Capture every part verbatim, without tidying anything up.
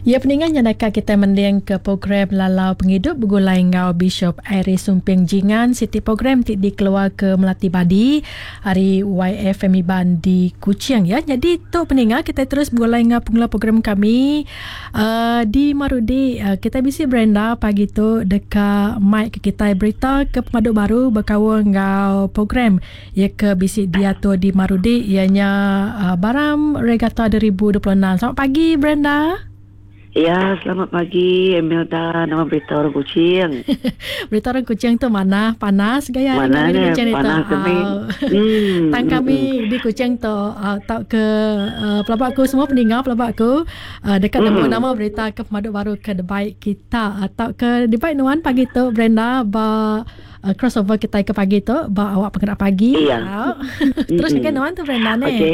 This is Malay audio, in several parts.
Ya, peningan yang nak kita mendiang ke program Lalau Penghidup bergulai ngau Bishop Iris Sumping Jingan Siti program ti dikeluar ke Melati Badi hari Y F M Iban di Kuching ya. Jadi tu peningan kita terus bergulai ngau penggula program kami uh, di Marudi. Uh, kita bisi Brenda pagi tu dekat mic ke kita berita ke pemaduk baru berkawal ngau program ya ke bisi dia tu di Marudi ianya uh, Baram Regatta dua ribu dua puluh enam. Selamat pagi Brenda. Ya, selamat pagi Imelda, nama berita orang Kuching. Berita orang Kuching tu mana? Panas gaya mana ni? tu. Panas kami. Uh, hmm, tang kami hmm. di Kuching tu uh, tak ke uh, pelabak aku semua pendengar pelabak aku uh, dekat hmm. nama berita ke pemaduk baru ke Debaik kita atau ke Debaik Nuan pagi tu Brenda ba uh, crossover kita ke pagi tu ba awak penggerak pagi. Iya. Terus ke Nuan tu Brenda ni. Okey.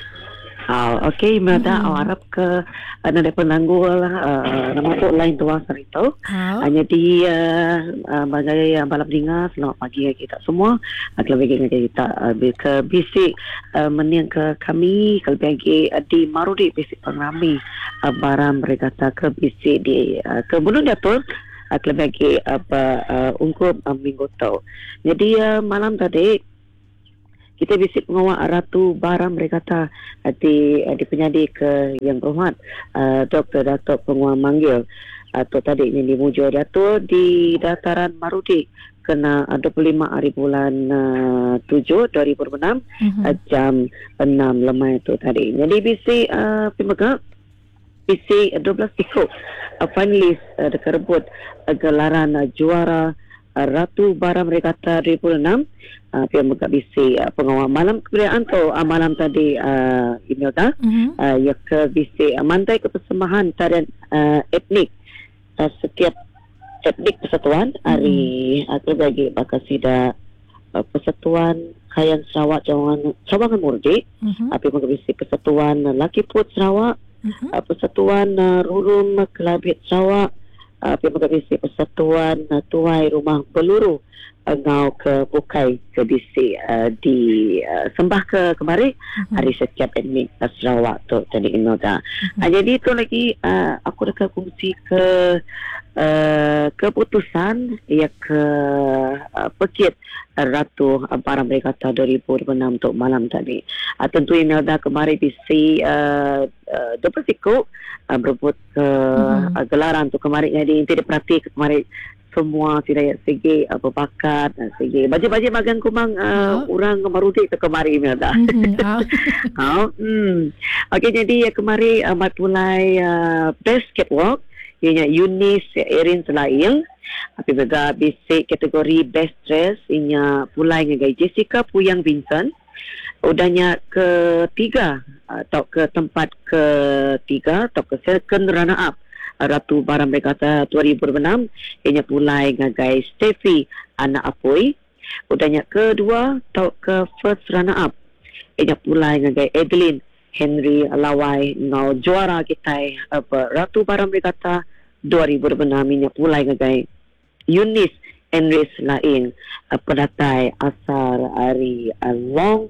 Oh, okey, Imelda, mm-hmm. awak harap ke uh, nada penanggul uh, nama tu lain tuan sarito. Hanya di uh, uh, bagai uh, balap dengar selamat pagi kita semua. Kalau bagi kita uh, ke bisik uh, meniang ke kami kalau bagi uh, di Marudi bisik pengrami uh, barang mereka ke bisik di uh, ke Bulun Dapur. Uh, kalau bagi apa uh, ungkup uh, minggu tu. Jadi uh, malam tadi kita bisik pengawal Ratu Baram mereka kata di, di penyadik ke yang berhormat uh, Doktor Datuk Penguang Manggil atau tadi ini di Mujo Datuk di dataran Marudi kena uh, dua puluh lima hari bulan uh, tujuh dua ribu enam mm-hmm. uh, jam enam lemah itu tadi. Jadi bisik uh, pemegang bisik uh, dua belas ikut uh, finalis uh, dekat rebut uh, gelaran uh, juara uh, Ratu Baram Regatta dua ribu enam. Uh, pihak Megak Bisi uh, pengawal malam kebudayaan tu uh, malam tadi uh, Imelda mm-hmm. uh, ya ke Bisi uh, mantai ke persembahan tarian uh, etnik uh, setiap etnik persatuan mm-hmm. hari aku uh, bagi bakal sida uh, persatuan Kayan Sarawak Cawangan Cawangan Murdi mm-hmm. uh, pihak Megak Bisi persatuan uh, Laki Put Sarawak mm-hmm. uh, persatuan uh, Rurum Kelabit Sarawak uh, pihak Megak Bisi persatuan uh, Tuai Rumah Peluru ngau ke Bukai ke D C uh, di uh, sembah ke kemari uh-huh. hari setiap etnik uh, Sarawak tu tadi Imelda. Uh-huh. Uh, jadi tu lagi uh, aku dekat kongsi ke uh, keputusan ya ke uh, Pekit uh, Ratu uh, Baram Regatta dua ribu dua puluh enam untuk malam tadi. Uh, tentu Imelda kemari D C uh, uh, dua puluh tiga uh, berebut ke uh-huh. uh, gelaran tu kemari jadi inti diperhati ke kemari semua tidak segi uh, berbakat uh, segi baju-baju magang kumang uh, oh. orang Marudi ke kemari Imelda. Mm-hmm. Oh. hmm. Okey jadi uh, kemari uh, mat mulai uh, best catwalk ianya Eunice Erin Selail tapi juga basic kategori best dress ianya pulai dengan Jessica Puyang Vincent udahnya ketiga atau ke tempat ketiga atau ke second runner up Ratu Baram Regatta dua ribu dua puluh enam ianya pulai ngagai Steffi anak Apoy udahnya kedua atau ke first runner up ianya pulai ngagai Adeline Henry Lawai ngau juara kita apa Ratu Baram Regatta dua ribu dua puluh enam ianya pulai ngagai Eunice Enris lain uh, pedatai asar hari uh, long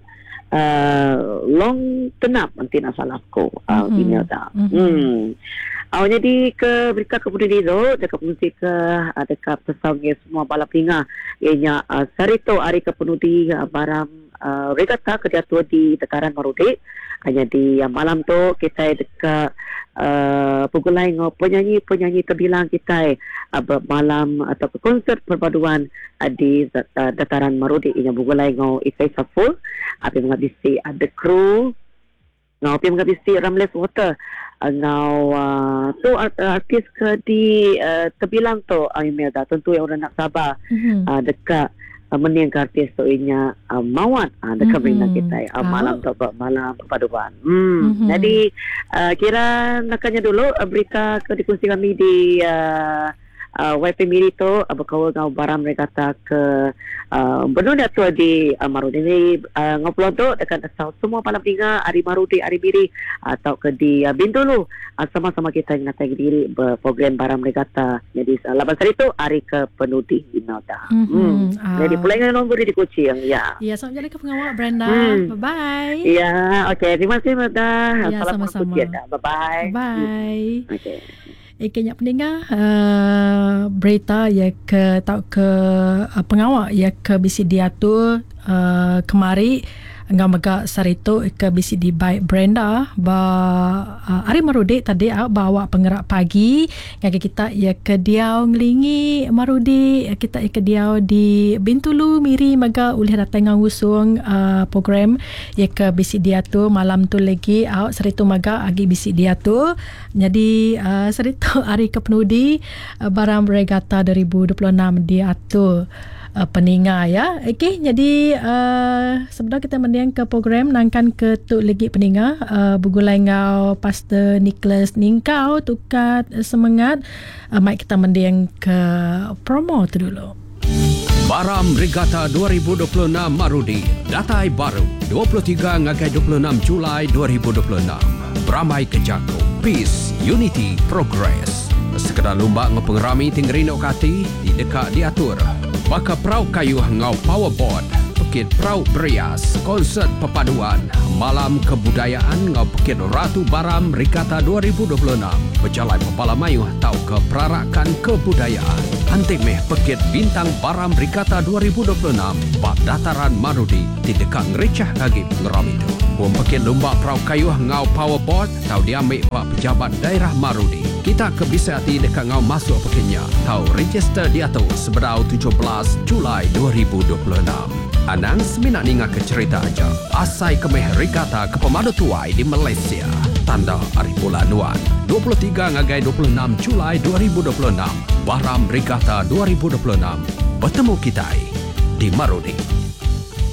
uh, long tenap nanti nak salahku uh, mm-hmm. Imelda. Mm-hmm. Hmm. Oh, jadi ke berita kemudian itu dekat musik ke uh, dekat pesawat semua balap ringa ianya uh, Sarito Ari Kepenudi uh, Baram uh, Regatta kediatua di Dataran Marudi hanya di uh, malam tu kita dekat uh, pegulai ngau penyanyi-penyanyi terbilang kita uh, malam atau uh, konsert perpaduan uh, di uh, Dataran Marudi ianya pegulai ngau Ikai Saful apa uh, menghabisi uh, The Crew ngau apa menghabisi Ramles Water ngau uh, tu art, artis ke di uh, terbilang tu uh, Imelda tentu yang orang nak sabar mm-hmm. uh, dekat uh, meniang ke artis tu inya uh, Mawat uh, dekat mm-hmm. kita uh, oh. malam tu malam perpaduan hmm. mm-hmm. jadi uh, kira nakanya dulu uh, berita ke dikongsi kami di uh, uh, Y P Miri tu uh, berkawal ngau baram regata ke uh, benar dia tu di uh, Marudi ni uh, ngau pulau tu dekat asal semua palam tinggal hari Marudi hari Miri atau ke di uh, Bintulu uh, sama-sama kita ngatai diri program baram regata. Jadi uh, laban hari tu hari ke penudi inota. Mm-hmm. Hmm. Uh. Jadi pulai ngau nombor di Kuching ya. Ya, selamat jadi ke pengawal Brenda. Hmm. Bye-bye. Ya, okey. Terima kasih Mada. Ya, sama-sama. Bye-bye. Bye. Okey. Ikannya pendengar uh, berita ya ke tau ke uh, pengawal ya ke bisi diatur uh, kemari ngau mega sarito ke bisi di baik Brenda ba uh, Ari Marudi tadi uh, bawa penggerak pagi ngagi kita ya ke diau ngelingi Marudi kita ya ke diau di Bintulu Miri mega ulih datang ngusung uh, program ya ke bisi diatur malam tu lagi out sarito mega agi bisi diatur jadi uh, sarito Ari kepenudi uh, barang regata dua ribu dua puluh enam diatur Uh, peninga ya. Okey, jadi uh, sebelum kita mendiang ke program nangkan ke tu lagi peninga uh, begulai ngau Pastor Nicholas Ningkau tukat uh, semangat uh, mari kita mendiang ke promo tu dulu. Baram Regatta dua ribu dua puluh enam Marudi, datai baru dua puluh tiga ngagai dua puluh enam Julai dua ribu dua puluh enam. Beramai ke Jago, Peace, Unity, Progress. Sekedar lomba ngepengerami tinggerino kati di dekat diatur. Baka Prau Kayu ngau Powerboard, Pekit Prau Berias, konsert perpaduan, malam kebudayaan ngau Pekit Ratu Baram Regatta dua ribu dua puluh enam. Berjalan Pepala Mayuh tau ke perarakan kebudayaan. Antimeh Pekit Bintang Baram Regatta dua ribu dua puluh enam, bab dataran Marudi di dekat ngericah kagip ngeram itu. Buang Pekit Lomba Prau Kayu ngau Powerboard tau diambil bab pejabat daerah Marudi. Kita ke bisa hati dekat ngau masuk pekitnya. Tau register dia tu sebedau tujuh belas Julai dua ribu dua puluh enam. Anang seminat ninga ke cerita aja. Asai kemeh Regatta ke pemadu tuai di Malaysia. Tanda Ari Bulan Nuan. dua puluh tiga ngagai dua puluh enam Julai dua ribu dua puluh enam. Baram Regatta dua ribu dua puluh enam. Bertemu kita di Marudi.